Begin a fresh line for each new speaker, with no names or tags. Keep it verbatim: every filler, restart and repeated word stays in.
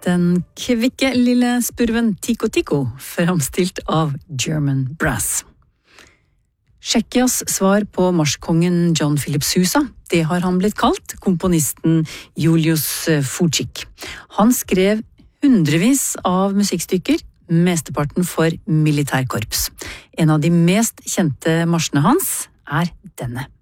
Den kvikke lille spurven Tico Tico, framstilt av German Brass. Tsjekkias svar på marskongen John Philip Sousa, det har han blitt kalt, komponisten Julius Fučík. Han skrev hundrevis av musikkstykker, mesteparten for militærkorps. En av de mest kjente marsjene hans er denne.